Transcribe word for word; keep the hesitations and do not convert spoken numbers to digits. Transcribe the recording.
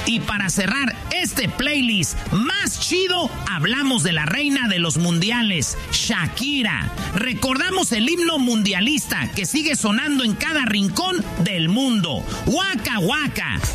Y para cerrar este playlist más chido, hablamos de la reina de los mundiales, Shakira. Recordamos el himno mundialista que sigue sonando en cada rincón del mundo. Waka Waka.